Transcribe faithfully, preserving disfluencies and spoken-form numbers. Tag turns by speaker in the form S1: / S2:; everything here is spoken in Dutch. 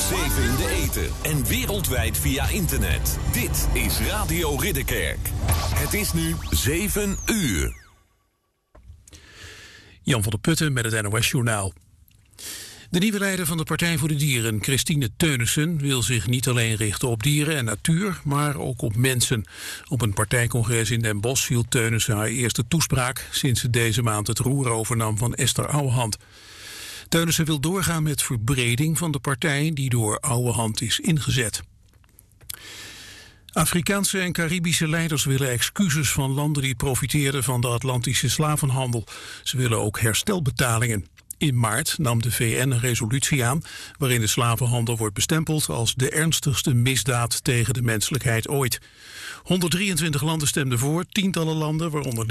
S1: zeven in de eten en wereldwijd via internet. Dit is Radio Ridderkerk. Het is nu zeven uur.
S2: Jan van der Putten met het N O S-journaal. De nieuwe leider van de Partij voor de Dieren, Christine Teunissen, wil zich niet alleen richten op dieren en natuur, maar ook op mensen. Op een partijcongres in Den Bosch hield Teunissen haar eerste toespraak sinds ze deze maand het roer overnam van Esther Ouwehand. Teunissen wil doorgaan met verbreding van de partij die door Ouwehand is ingezet. Afrikaanse en Caribische leiders willen excuses van landen die profiteerden van de Atlantische slavenhandel. Ze willen ook herstelbetalingen. In maart nam de V N een resolutie aan waarin de slavenhandel wordt bestempeld als de ernstigste misdaad tegen de menselijkheid ooit. honderddrieëntwintig landen stemden voor, tientallen landen, waaronder